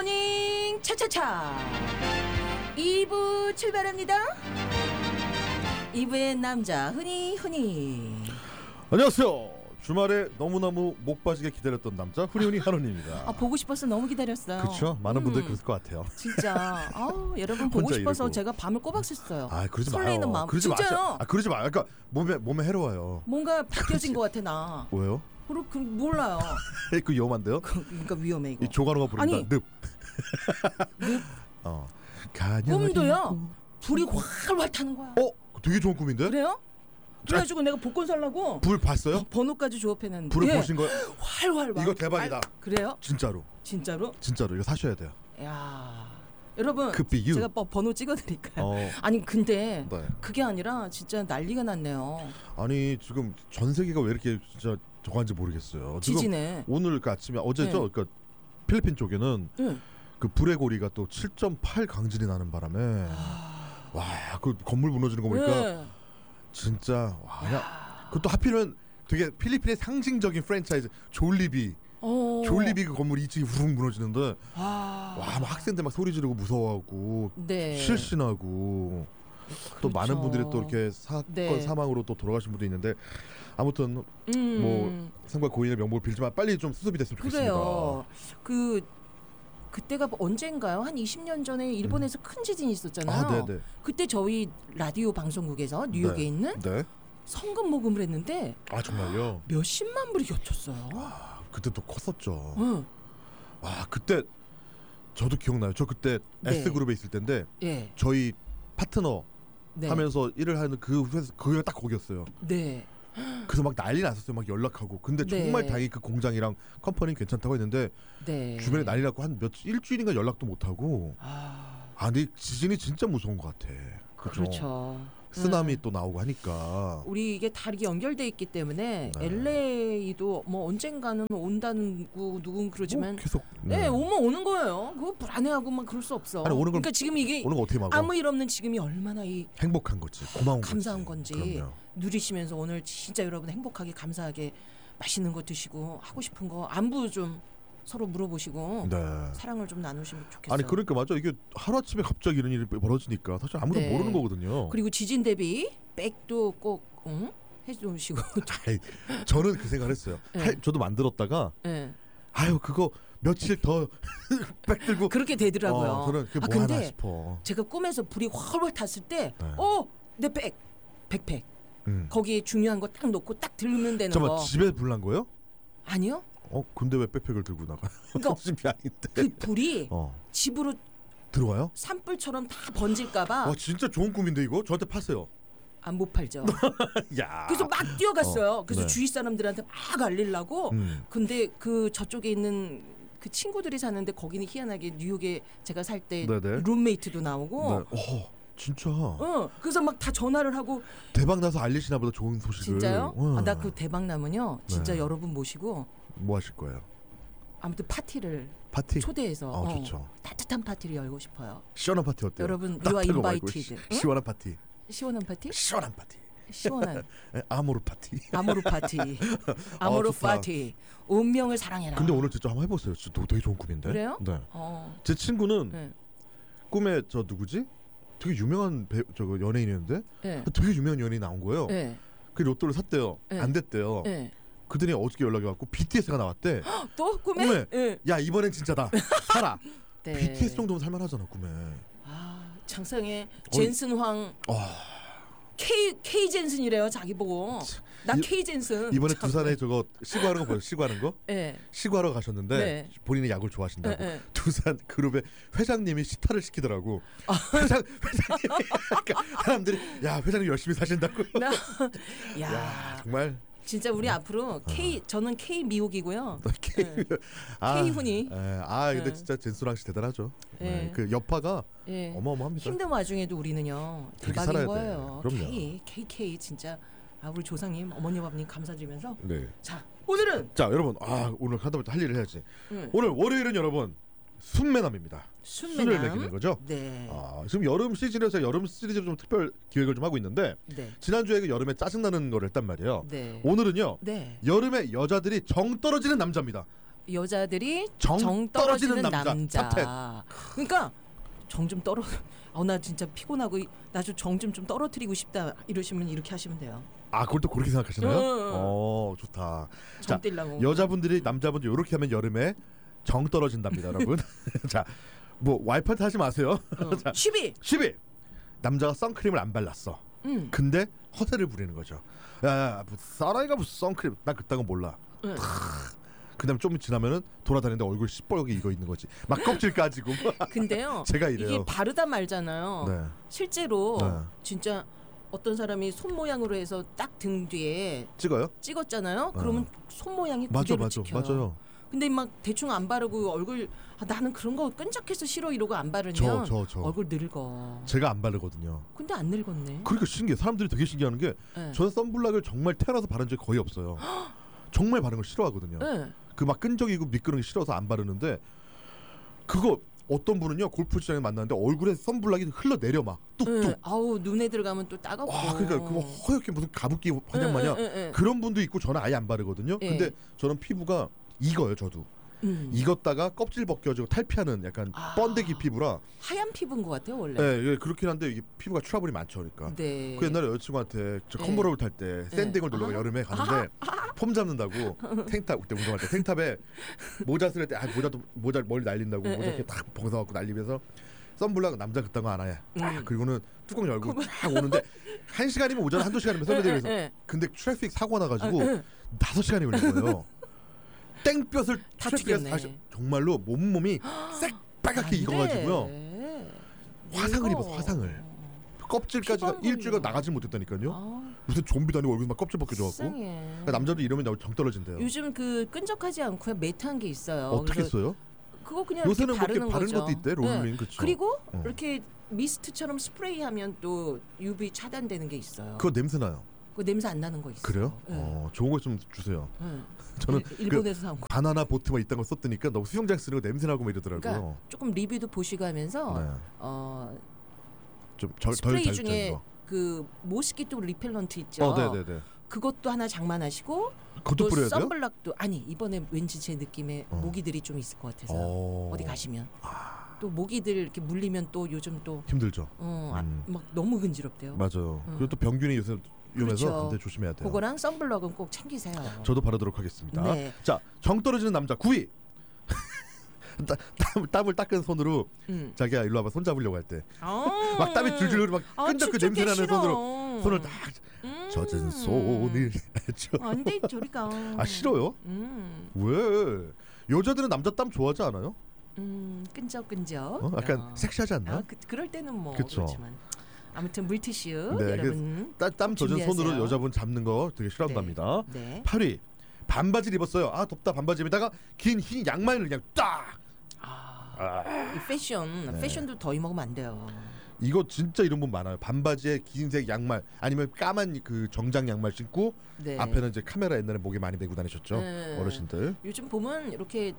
굿모닝 차차차 2부 출발합니다. 2부의 남자 훈이 안녕하세요. 주말에 너무너무 목 빠지게 기다렸던 남자 훈이 한원입니다. 보고 싶어서 너무 기다렸어요. 그렇죠. 많은 분들이 그랬을 것 같아요. 진짜 여러분 보고 싶어서 이러고. 제가 밤을 꼬박 샜어요. 그러지 설레이는 마요. 마음. 그러지 진짜요? 그러지 마요. 그러니까 몸에 해로워요. 뭔가 바뀌어진 것 같아 나. 왜요? 몰라요. 그 위험한데요? 그러니까 위험해 이거. 이 조가노가 부른다. 아니, 늪. 꿈도요. 불이 활활 타는 거야. 되게 좋은 꿈인데? 그래요? 그래가지고 내가 복권 살라고 불 봤어요? 번호까지 조합해놨는데 불을 보신 거예요? 활활 이거 대박이다. 그래요? 진짜로 이거 사셔야 돼요. 야 여러분 you. 제가 번호 찍어드릴까요? 아니 근데 네. 그게 아니라 진짜 난리가 났네요. 아니 지금 전 세계가 왜 이렇게 진짜 저거한지 모르겠어요. 지진에 오늘 그 아침에 어제죠. 그러니까 필리핀 쪽에는 그 불의 고리가 또 7.8 강진이 나는 바람에 와 그 건물 무너지는 거 보니까 진짜 그것도 하필이면 되게 필리핀의 상징적인 프랜차이즈 졸리비 그 건물이 2층이 후룩 무너지는데 막 학생들 막 소리 지르고 무서워하고 실신하고 또 많은 분들이 또 이렇게 사건 사망으로 또 돌아가신 분도 있는데 아무튼 뭐 삼가 고인의 명복을 빌지만 빨리 좀 수습이 됐으면 좋겠습니다. 그래요. 그때가 언젠가요? 한 20년 전에 일본에서 큰 지진이 있었잖아요. 네네. 그때 저희 라디오 방송국에서 뉴욕에 있는 성금 모금을 했는데 정말요? 몇십만 불이 겹쳤어요. 그때 또 컸었죠. 그때 저도 기억나요. 저 그때 S그룹에 있을 때인데 저희 파트너 하면서 일을 하는 그 회사 그게 딱 거기였어요. 그래서 막 난리 났었어요. 막 연락하고. 근데 정말 다행히 그 공장이랑 컴퍼니는 괜찮다고 했는데 주변에 난리 났고 한 일주일인가 연락도 못 하고. 근데 지진이 진짜 무서운 것 같아. 그렇죠. 쓰나미 또 나오고 하니까 우리 이게 다 이렇게 연결돼 있기 때문에 LA도 뭐 언젠가는 온다는 누군 그러지만 계속 오면 오는 거예요. 그거 불안해하고 막 그럴 수 없어. 아니, 그러니까 지금 이게 오는 거 어떻게 막아? 아무 일 없는 지금이 얼마나 행복한 거지, 고마운 감사한 건지 그럼요. 누리시면서 오늘 진짜 여러분 행복하게 감사하게 맛있는 거 드시고 하고 싶은 거 안부 좀 서로 물어보시고 사랑을 좀 나누시면 좋겠어요. 아니 그러니까 맞아. 이게 하루아침에 갑자기 이런 일이 벌어지니까 사실 아무도 모르는 거거든요. 그리고 지진 대비 백도 꼭 해주시고. 저는 그 생각을 했어요. 저도 만들었다가 그거 며칠 더 백 들고 그렇게 되더라고요. 저는 그게 뭐 하나 싶어. 제가 꿈에서 불이 활활 탔을 때 내 백팩 거기에 중요한 거 딱 놓고 딱 들면 되는 거. 집에 불 난 거예요? 아니요. 근데 왜 백팩을 들고 나가요? 그러니까 집이 아닌데. 그 불이 집으로 들어와요? 산불처럼 다 번질까봐. 진짜 좋은 꿈인데 이거? 저한테 파세요. 못 팔죠. 야. 그래서 막 뛰어갔어요. 그래서 주위 사람들한테 막 알리려고. 근데 그 저쪽에 있는 그 친구들이 사는데 거기는 희한하게 뉴욕에 제가 살 때 룸메이트도 나오고. 진짜. 그래서 막 다 전화를 하고 대박 나서 알리시나 보다 좋은 소식을. 진짜요? 나 그 대박 나면요 진짜 여러분 모시고 뭐 하실 거예요? 아무튼 파티 초대해서 좋죠. 따뜻한 파티를 열고 싶어요. 시원한 파티 어때요? 여러분 you are invited. 시원한 파티. 시원한 파티? 시원한 파티. 시원한 아모르 파티. 아모르 파티. 운명을 사랑해라. 근데 오늘 진짜 한번 해보세요. 진짜 되게 좋은 꿈인데. 그래요? 네. 제 친구는 꿈에 저 누구지? 되게 유명한 저거 연예인이었는데 되게 유명한 연예인 나온 거예요. 그 로또를 샀대요. 안 됐대요. 그들이 어저께 연락이 왔고 BTS가 나왔대. 또 꿈에? 야 이번엔 진짜다. 살아. BTS 정도면 살만하잖아 꿈에. 장상에 젠슨 황. K 젠슨이래요. 자기 보고. 나 K 젠슨. 이번에 두산에 저거 시구하는 거 보여요. 시구하는 거? 시구하러 가셨는데 본인이 야구를 좋아하신다고. 두산 그룹의 회장님이 시타를 시키더라고. 회장님이 그러니까 사람들이 야 회장님 열심히 사신다고. 야 정말. 진짜 우리 앞으로 저는 K 미옥이고요. K 훈이. 근데 진짜 젠수랑 씨 대단하죠. 그 여파가 어마어마합니다. 힘든 와중에도 우리는요 대박인 거예요. 그럼요. KK 진짜 우리 조상님, 어머니 아버님 감사드리면서. 자 오늘은 여러분 오늘 하다 보니 할 일을 해야지. 오늘 월요일은 여러분 순매남입니다. 순을 매기는 거죠. 지금 여름 시즌에서 여름 시리즈로 좀 특별 기획을 좀 하고 있는데 지난주에 그 여름에 짜증나는 거를 했단 말이에요. 오늘은요 여름에 여자들이 정 떨어지는 남자입니다. 여자들이 정 떨어지는 남자. 그러니까 정 좀 떨어. 나 진짜 피곤하고 나 좀 정 좀 떨어뜨리고 싶다 이러시면 이렇게 하시면 돼요. 그걸 또 그렇게 생각하시나요? 좋다. 자, 여자분들이 남자분들 이렇게 하면 여름에 정 떨어진답니다, 여러분. 자, 뭐 와이프한테 하지 마세요. 자, 12. 남자가 선크림을 안 발랐어. 근데 허세를 부리는 거죠. 야, 사라이가 무슨 선크림? 나 그딴 거 몰라. 그다음 좀 지나면은 돌아다니는데 얼굴 시뻘게 익어 있는 거지. 막 껍질 까지고. 근데요. 제가 이래요. 이게 바르다 말잖아요. 네. 실제로 진짜 어떤 사람이 손 모양으로 해서 딱 등 뒤에 찍었잖아요. 그러면 손 모양이 그대로 찍혀요. 맞아요. 근데 막 대충 안 바르고 얼굴 나는 그런 거 끈적해서 싫어 이러고 안 바르면 얼굴 늙어. 제가 안 바르거든요. 근데 안 늙었네. 그러니까 신기해. 사람들이 되게 신기해하는 게 저는 선블락을 정말 태어나서 바른 적이 거의 없어요. 정말 바른 걸 싫어하거든요. 그 막 끈적이고 미끄러기 싫어서 안 바르는데 그거 어떤 분은요 골프장에 만났는데 얼굴에 선블락이 흘러내려 막 뚝뚝. 아우 눈에 들어가면 또 따갑고. 그러니까 그거 허옇게 무슨 가습기 화장 마냥 그런 분도 있고 저는 아예 안 바르거든요. 근데 저는 피부가 익어요. 저도. 익었다가 껍질 벗겨지고 탈피하는 약간 번데기 피부라 하얀 피부인 것 같아요 원래. 네, 그렇긴 한데 이게 피부가 트러블이 많죠, 그러니까. 그 옛날에 여자친구한테 저 컨버러블 탈 때 샌딩을 놀러 여름에 가는데 폼 잡는다고 탱탑 그때 운동할 때 탱탑에 모자 쓸 때 모자 머리 날린다고 모자 이렇게 딱 벗어갖고 날리면서 선블락 남자 그딴 거 안 해. 그리고는 뚜껑 열고 쫙 오는데 1시간이면 오잖아. 1~2시간이면 선배들에서. 근데 트래픽 사고 나가지고 5시간이 걸린 거예요. 땡볕을 다 튀겼네. 정말로 몸이 새빨갛게 익어가지고요. 화상을 입어서 화상을. 껍질까지가 일주일간 나가지 못했다니까요. 무슨 좀비도 아니고 얼굴 막 껍질 벗겨져갖고. 그러니까 남자도 이러면 정 떨어진대요. 요즘 그 끈적하지 않고 매트한 게 있어요. 어떻게 써요? 그거 그냥 요새는 이렇게 그렇게 바르는 것도 있대. 롤링. 그쵸? 그리고 이렇게 미스트처럼 스프레이하면 또 UV 차단되는 게 있어요. 그거 냄새 나요. 그 냄새 안 나는 거 있어요. 그래요? 좋은 거 좀 주세요. 저는 일본에서 사온 거. 바나나 보트 막 이딴 거 썼더니까 너무 수영장 쓰는 거 냄새 나고 막 이러더라고요. 그러니까 조금 리뷰도 보시고 하면서 좀 스프레이 중에 그 모스키토 리펠런트 있죠. 네네네. 그것도 하나 장만하시고 그것도 뿌려야 돼요? 선블락도 이번에 왠지 제 느낌에 모기들이 좀 있을 것 같아서 어디 가시면 또 모기들 이렇게 물리면 또 요즘 또 힘들죠. 막 너무 근지럽대요. 맞아요. 그리고 또 병균이 요새 위험해서 그렇죠. 근데 조심해야 돼요. 그거랑 선블럭은 꼭 챙기세요. 저도 바르도록 하겠습니다. 자, 정 떨어지는 남자 9위. 땀을 닦은 손으로 자기야 일로 와봐 손 잡으려고 할 때 막 땀이 줄줄 막 끈적그 냄새 나는 손으로 손을 딱 젖은 손을 안돼 저리가. 싫어요? 왜? 여자들은 남자 땀 좋아하지 않아요? 끈적끈적. 약간 섹시하지 않나? 그럴 때는 뭐 그쵸. 그렇지만 아무튼 물티슈 여러분 땀 젖은 준비하세요. 손으로 여자분 잡는 거 되게 싫어한답니다. 8위 반바지를 입었어요. 덥다 반바지에다가 긴 흰 양말을 그냥 딱. 이 패션도 더 입으면 안 돼요. 이거 진짜 이런 분 많아요. 반바지에 긴색 양말 아니면 까만 그 정장 양말 신고 앞에는 이제 카메라 옛날에 목에 많이 메고 다니셨죠. 어르신들. 요즘 보면 이렇게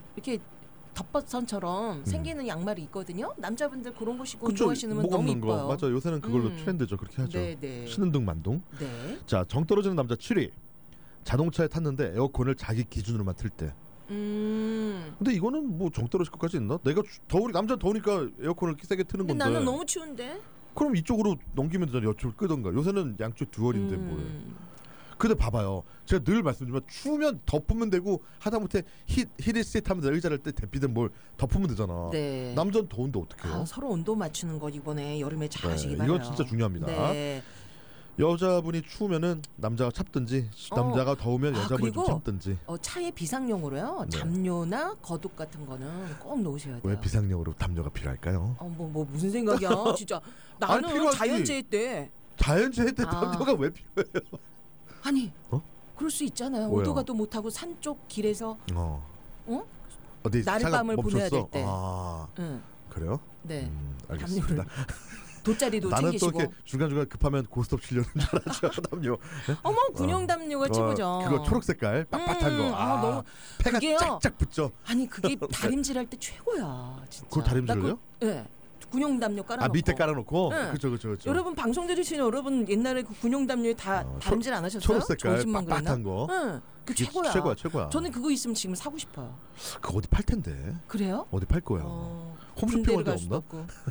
덮버선처럼 생기는 양말이 있거든요. 남자분들 그런 거 신고 운동하시는 분 너무 이뻐요. 맞아. 요새는 그걸로 트렌드죠. 그렇게 하죠. 신은 둥 만둥. 자, 정 떨어지는 남자 7위. 자동차에 탔는데 에어컨을 자기 기준으로만 틀 때. 근데 이거는 뭐 정 떨어질 것까지 있나? 내가 남자 더우니까 에어컨을 세게 트는 건데. 나는 너무 추운데. 그럼 이쪽으로 넘기면 되잖아. 이쪽을 끄던가. 요새는 양쪽 듀얼인데 뭘. 근데 봐봐요. 제가 늘 말씀드리지만 추우면 덮으면 되고 하다못해 히트시트 하면서 의자를 때 대피든 뭘 덮으면 되잖아. 남자는 더운데 어떻게 해요? 서로 온도 맞추는 거 이번에 여름에 잘 하시기 바라요. 이건 진짜 중요합니다. 여자분이 추우면은 남자가 참든지 남자가 더우면 여자분이 좀 참든지. 차에 비상용으로요. 담요나 겉옷 같은 거는 꼭 놓으셔야 돼요. 왜 비상용으로 담요가 필요할까요? 뭐 무슨 생각이야? 진짜 나는 자연재해 때. 자연재해 때 담요가 왜 필요해요? 아니 그럴 수 있잖아요. 오도가도 못하고 산 쪽 길에서 어디 날밤을 보내야 될 때. 그래요? 네. 알겠습니다. 돗자리도 나는 챙기시고. 또 이렇게 중간중간 급하면 고스톱 치려는 줄 알았죠. 담요. 군용 담요가 최고죠. 그거 초록 색깔 빳빳한 거. 너무 패가 쫙쫙 붙죠. 아니 그게 다림질할 때 최고야. 진짜. 그걸 다림질을요? 네. 군용담요 깔아놓고. 밑에 깔아놓고. 네. 그렇죠. 여러분 방송 들으시는 여러분 옛날에 그 군용담요에 다 담질 않으셨어요? 초록색깔 빡빡한 거. 응. 그 최고야. 저는 그거 있으면 지금 사고 싶어요. 그거 어디 팔 텐데. 그래요? 어디 팔 거야? 홈쇼핑 어디 없나?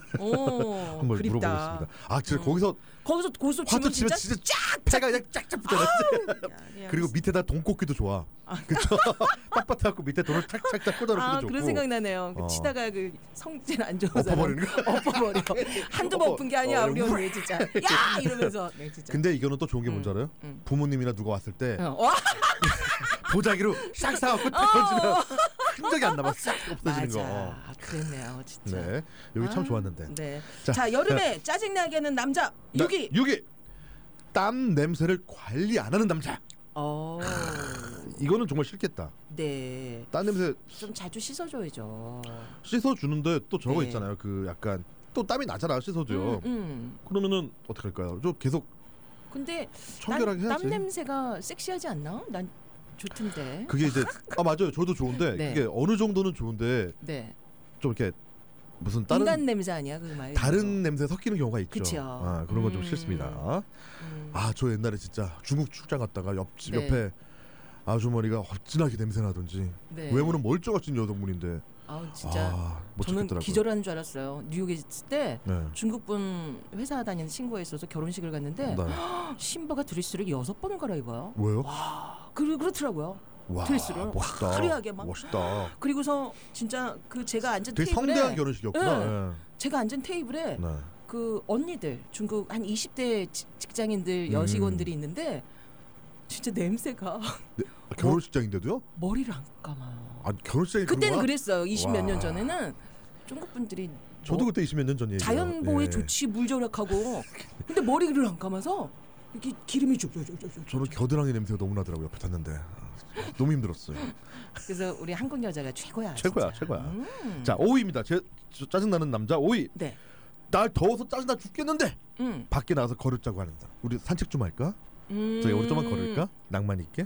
한번 물어보겠습니다. 진짜 거기서 치면 진짜 쫙 패가 그냥 쫙쫙 붙어놨지. 그리고 밑에다 돈꽂기도 좋아. 그렇죠. 빡빡해갖고 밑에 돈을 착착착 꽂아놓기도 좋고. 그런 생각 나네요. 치다가 그 성질 안 좋아서 엎어버리는 거. 엎어버려. 한두 번 엎은 게 아니야 우리 언니 진짜. 야 이러면서. 네, 진짜. 근데 이거는 또 좋은 게 뭔지 알아요? 부모님이나 누가 왔을 때 보자기로 싹 사갖고 딱 던지면 흔적이 안 남아 싹 없어지는 거. 그랬네요 진짜. 네, 여기 참 좋았는데. 네. 자 여름에 짜증나게 하는 남자 6위. 땀 냄새를 관리 안 하는 남자. 이거는 정말 싫겠다. 네. 땀 냄새 좀 자주 씻어줘야죠. 씻어주는데 또 저거 있잖아요. 그 약간 또 땀이 나잖아 씻어줘요. 그러면은 어떻게 할까요? 좀 계속. 근데 청결하게 해야지. 땀 냄새가 섹시하지 않나? 난 좋던데. 그게 이제 맞아요. 저도 좋은데 네. 그게 어느 정도는 좋은데 네. 좀 이렇게 무슨 다른 인간 냄새 아니야 그 말. 다른 냄새 섞이는 경우가 있죠. 그쵸. 그런 건 좀 싫습니다. 저 옛날에 진짜 중국 출장 갔다가 옆집 옆에 아주머니가 어찌나게 냄새 나던지. 외모는 멀쩡하신 여성분인데. 진짜 저는 기절하는 줄 알았어요. 뉴욕에 있을 때 중국분 회사 다니는 친구가 있어서 결혼식을 갔는데 신부가 드레스를 6번을 갈아입어요. 왜요? 그렇더라고요. 드레스를 화려하게 막. 멋있다. 그리고서 진짜 그 제가 앉은 되게 테이블에 성대한 결혼식이었구나. 제가 앉은 테이블에 그 언니들 중국 한 20대 직장인들 여직원들이 있는데 진짜 냄새가 결혼식장인데도요? 머리를 안 감아요. 결혼식장이 그때는 그랬어요. 20몇 년 전에는 중국 분들이 저도 그때 20몇 년 전이에요. 자연 보호에 좋지 물 절약하고 근데 머리를 안 감아서 이렇게 기름이 저는 겨드랑이 냄새가 너무 나더라고요. 옆에 탔는데 너무 힘들었어요. 그래서 우리 한국 여자가 최고야. 최고야. 자 5위입니다. 제 짜증나는 남자 5위. 네. 날 더워서 짜증나 죽겠는데 밖에 나가서 걸으자고 하는 사람. 우리 산책 좀 할까? 저희 오랫동안 걸을까? 낭만 있게.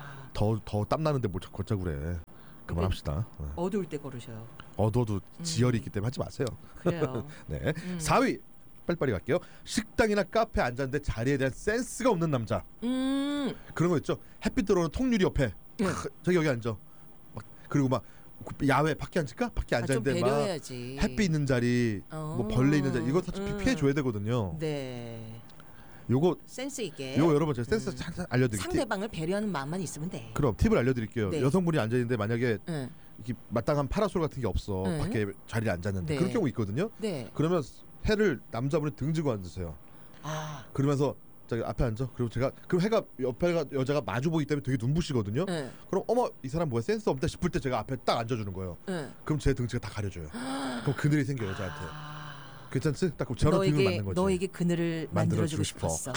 더 땀 나는데 뭘 걷자고 그래. 그만합시다. 어두울 때 걸으셔요. 어두워도 지열이 있기 때문에 하지 마세요. 그래요. 네. 4위 빨리빨리 갈게요. 식당이나 카페 앉았는데 자리에 대한 센스가 없는 남자. 그런 거 있죠. 햇빛 들어오는 통유리 옆에 저기 여기 앉아. 그리고 막 야외 밖에 앉을까? 밖에 앉았는데 막 햇빛 있는 자리, 뭐 벌레 있는 자리 이거 사실 피해 줘야 되거든요. 네. 요거 센스 있게. 요거 여러분 제가 센스 알려드릴게요. 상대방을 배려하는 마음만 있으면 돼. 그럼 팁을 알려드릴게요. 여성분이 앉아 있는데 만약에 이렇게 마땅한 파라솔 같은 게 없어 밖에 자리에 앉았는데 그런 경우 있거든요. 그러면 해를 남자분이 등지고 앉으세요. 그러면서 저기 앞에 앉아. 그럼 해가 옆에 여자가 마주 보기 때문에 되게 눈부시거든요. 그럼 어머 이 사람 뭐야 센스 없다 싶을 때 제가 앞에 딱 앉아주는 거예요. 그럼 제 등치가 다 가려져요. 그럼 그늘이 생겨 여자한테. 괜찮지? 딱 저런 등을 맞는 거지. 너에게 그늘을 만들어주고 싶었어.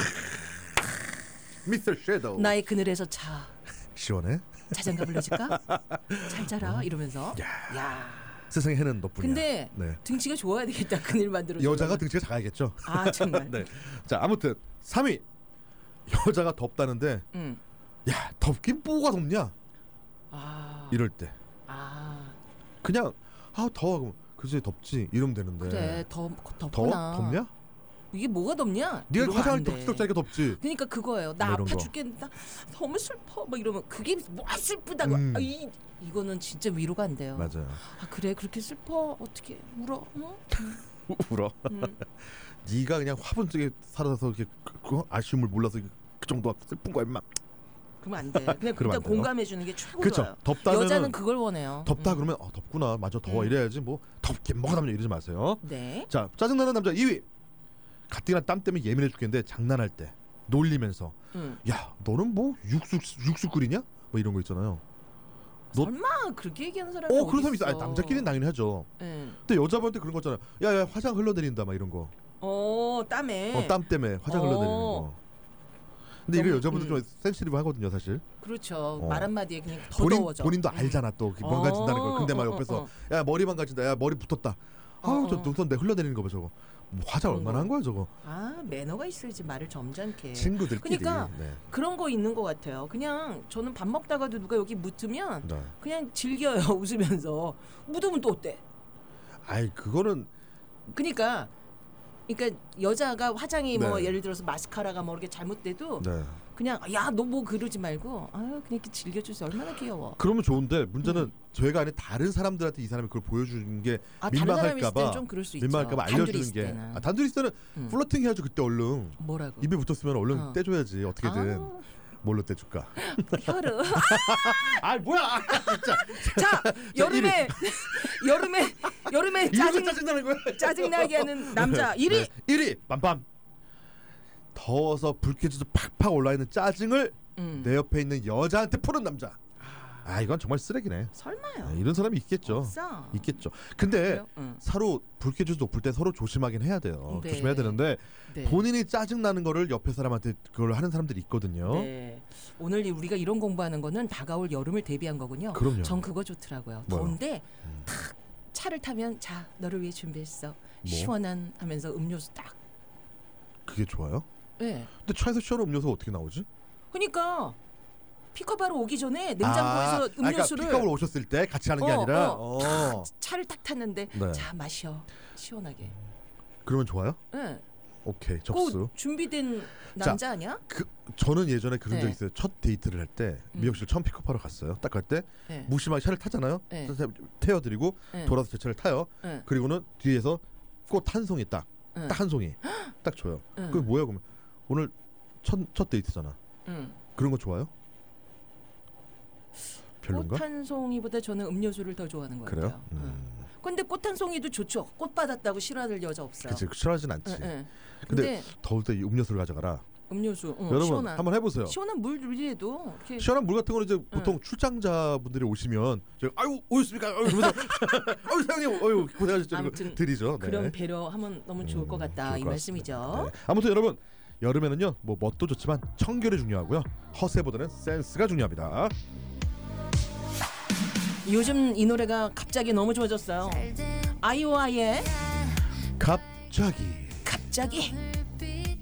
미스터 섀도우. 나의 그늘에서 자. 시원해? 자장가 불러줄까? 잘 자라 이러면서. 야. 세상에 해는 너뿐이야. 근데 등치가 좋아야 되겠다. 그늘 만들어주는 여자가 등치가 작아야겠죠. 정말. 네. 자 아무튼 3위 여자가 덥다는데 야 덥긴 뭐가 덥냐? 이럴 때 그냥 더워 그럼 그지 덥지 이러면 되는데. 그래 덥구나. 덥냐? 이게 뭐가 덥냐? 네가 화장을 덕지덕지하게 덥지. 그러니까 그거예요. 나 아파 죽겠다. 너무 슬퍼. 막 이러면 그게 뭐가 슬프다고. 이거는 진짜 위로가 안 돼요. 맞아요. 그래 그렇게 슬퍼 어떻게 울어? 울어. 네가 그냥 화분 속에 살아서 이렇게 아쉬움을 몰라서 그 정도 슬픈 거야 임마. 그러면 안 돼. 그냥 일단 공감해 주는 게 최고예요. 그렇죠. 덥다면 여자는 그걸 원해요. 덥다 그러면 덥구나. 맞아 더워 이래야지 뭐 덥긴 뭐가 덥냐 이러지 마세요. 네. 자 짜증나는 남자 2위. 가뜩이나 땀 때문에 예민해 죽겠는데 장난할 때 놀리면서 야 너는 뭐 육수 끓이냐? 뭐 이런 거 있잖아요. 설마 그렇게 얘기하는 사람이 어디 그런 사람 있어? 있어. 남자끼리는 당연히 하죠. 근데 여자분한테 그런 거 있잖아요. 야 화장 흘러내린다 막 이런 거. 땀에. 땀 때문에 화장 흘러내리는 거. 근데 이거 여자분들 좀 센시티브 하거든요, 사실. 그렇죠. 말 한마디에 그냥 더 더워져. 본인도 알잖아 또 망가진다는 걸. 근데 막 옆에서 야 머리 망가진다, 야 머리 붙었다. 저 눈썹 내 흘러내리는 거 봐 저거. 뭐 화장 얼마나 한 거야 저거. 매너가 있어야지 말을 점잖게. 친구들끼리. 그러니까 그런 거 있는 것 같아요. 그냥 저는 밥 먹다가도 누가 여기 묻으면 그냥 즐겨요 웃으면서. 묻으면 또 어때? 그거는 그러니까 여자가 화장이 뭐 예를 들어서 마스카라가 뭐 이렇게 잘못돼도 그냥 야 너 뭐 그러지 말고 그냥 이렇게 즐겨주세요. 얼마나 귀여워. 그러면 좋은데 문제는 저희가 아닌 다른 사람들한테 이 사람이 그걸 보여주는 게 민망할까봐 좀 그럴 수 민망할까봐 알려주는 게 단둘이 있을 때는 플러팅 해야죠. 그때 얼른 뭐라고 입에 붙었으면 얼른 떼줘야지. 어떻게든 뭘로 떼줄까? 혀로. 아 뭐야? 진짜. 자 여름에 짜증나는 거야. 짜증나게 하는 남자 1위. 1위 빰빰. 더워서 불쾌지수 팍팍 올라있는 짜증을 내 옆에 있는 여자한테 푸는 남자. 이건 정말 쓰레기네. 설마요. 이런 사람이 있겠죠. 없어. 있겠죠. 근데 서로 불쾌지수 높을 때 서로 조심하긴 해야 돼요. 조심해야 되는데 본인이 짜증 나는 거를 옆에 사람한테 그걸 하는 사람들이 있거든요. 오늘 우리가 이런 공부하는 거는 다가올 여름을 대비한 거군요. 그럼요. 전 그거 좋더라고요. 더운데 탁 차를 타면 자 너를 위해 준비했어. 시원한 하면서 음료수 딱. 그게 좋아요? 네. 근데 차에서 시원한 음료수가 어떻게 나오지? 그러니까 픽업하러 오기 전에 냉장고에서 음료수를 그러니까 픽업을 오셨을 때 같이 하는 게 아니라 차를 딱 탔는데 자 마셔 시원하게. 그러면 좋아요? 네. 오케이 접수. 준비된 남자 아니야? 저는 예전에 그런 적 있어요. 첫 데이트를 할 때 미역실 처음 픽업하러 갔어요. 딱 갈 때 무심하게 차를 타잖아요. 태워드리고 돌아서 제 차를 타요. 그리고는 뒤에서 꽃 한 송이 딱 한 송이 딱 줘요. 그게 뭐야 그러면 오늘 첫 데이트잖아. 그런 거 좋아요? 별론가? 꽃 한 송이보다 저는 음료수를 더 좋아하는 것 그래요? 같아요. 근데 꽃 한 송이도 좋죠. 꽃 받았다고 싫어하는 여자 없어요. 그치, 싫어하진 않지. 근데 더울 때 이 음료수를 가져가라. 음료수. 여러분 시원한, 한번 해보세요. 시원한 물 위에도 이렇게 시원한 물 같은 거는 이제 보통 출장자분들이 오시면 아유 오셨습니까? 이러면서 아유 사장님 아유 고생하셨죠. 아무튼 드리죠. 그런 배려하면 너무 좋을 것 같다 이 말씀이죠. 아무튼 여러분 여름에는요 뭐 멋도 좋지만 청결이 중요하고요. 허세보다는 센스가 중요합니다. 요즘 이 노래가 갑자기 너무 좋아졌어요. 아이오아이의 갑자기.